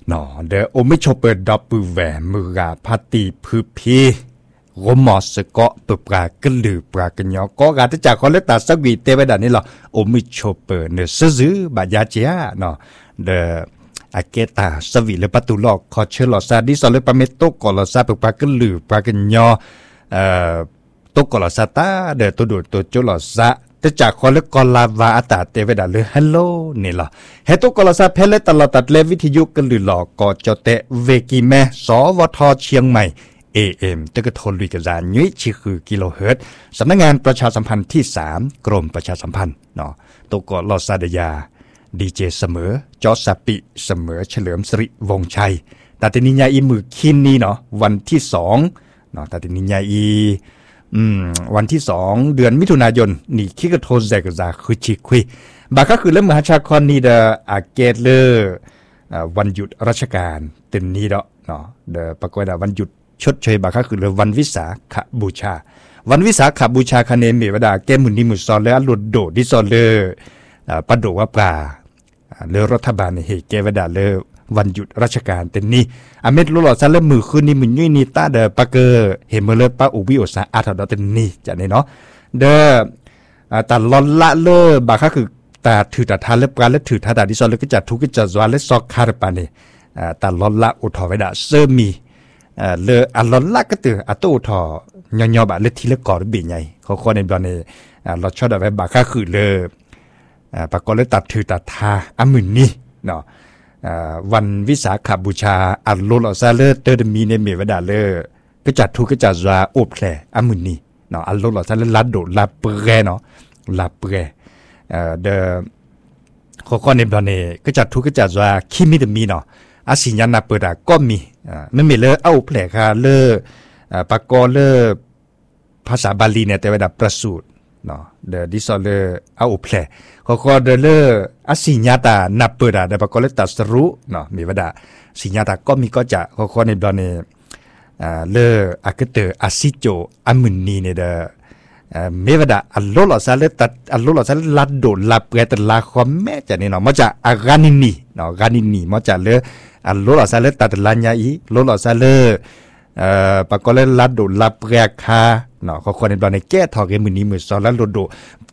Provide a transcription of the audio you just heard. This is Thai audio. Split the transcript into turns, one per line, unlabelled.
เนาะเดอโอไม่ชอบเปิดดอกปือแหวนมือกาพัตติพือพีรมอสเกาะตุปรากลือปรากญอก็การที่จากคนเล็กตาสักวีเตไปด่านนี้หรอโอไม่ชอบเปิดเนื้อซื้อบาดยาเจียเนาะเดออาเกตาสวีเลประตูหลอกคอเชลอซาดิซอเลปาเมโตกอลอซาปรากลือปรากญอตกกอลอซาตาเดอตัวดูตัวโจลอซาแต่จากคนเล็กกอลาวาอตาเตไปด่านเลยฮัลโหลนี่หรอเฮตุกอลอซาเพลตลอดตัดเลวิทยุกลือหลอกกอจเตเวกิแมสวทเชียงใหม่AM ตะกะทนลุยกระจายยุ้ยชิคือกิโลเฮิรตซ์สำนักงานประชาสัมพันธ์ที่3กรมประชาสัมพันธ์เนาะตกลอซาดยาดีเจเสมอจอสปิเสมอเฉลิมสิริวงชัยตาตินิญาอีมือคินนี่เนาะวันที่2เนาะตาตินิญาอีวันที่2เดือนมิถุนายนนี่คิกะโทนแซกะซาคือชิคุยบาก็คือเริ่มมหาชาคอนนี่เดอาเกตเลอวันหยุดราชการเต็มนี้เนาะเดปรากฏว่าวันหยุดชดเชยบาก็คือวันวิสาขบูชาวันวิสาขบูชาคเนเมวดาแก้มุนีมุซอลและหลุดโดดิซอลเลปะโดว่าปลาเลรัฐบาลเฮแก้วดาเลวันหยุดราชการเต็มนี้อเมริกาหลอดซะแล้วมือคืนนี้มันยุ่ยนี่ตาเดปะเกอเฮเมเลปะอุบิโอซาอาทอดเต็มนี้จะนี่เนาะเดตาลอนละเลบาก็คือตาถือตาทานเล็บการและถือตาดาดิซอลเลก็จะทุกข์ก็จะซวาและซอกคาร์ปานี่ตาลอนละอุทอไว้ดาเซอมีเลออัลลอละก็ตืออัตโตทอยๆบะเลทีละกอรบิใหญ่เขาในบอลนี่เราชอบแบบบาค่าคือเลอปากกอเลตัดถือตัดทาอามึนนี่เนาะวันวิสาขบูชาอัลโลลอซาเลเตอร์มีในเมวดาเลก็จัดทุกก็จัดซาโอบแคลอามึนนี่เนาะอัลโลลอซาเลลัดโดลาเปรเนาะลาเปรเดอเขาในบอลนี่ก็จัดทุกก็จัดซาคิมิดมีเนาะอาสิญญาณเปิดก็มีไม่มีเลอเอาแผลค่ะเลอปากกอเลอภาษาบาลีเนี่ยแต่เวลาประสูติเนาะเดดิซอเลอเอาแผลเขาก็เดเลออาสิญญาตานับเปิดแต่ปากกอเลตัสรุเนาะมีเวลาสิญญาตาก็มีก็จะเขาในตอนนี้เลออากเตออาซิโจอามุนนีเนี่ยเดเมวดาอัลโลลอซาเลตัดอัลโลลอซาเลลัดโดลาเปรตลาคอมแม่จะนี่เนาะมาจากอากานินีเนาะกานินีมาจากเลอัลโลลอซาเลตัดลาญาอีโลลอซาเลปากกอเลลัดโดลาเปรคาเนาะเขาคนในตอนในแก้ทอเกมือนี้มือซอลแล้วโด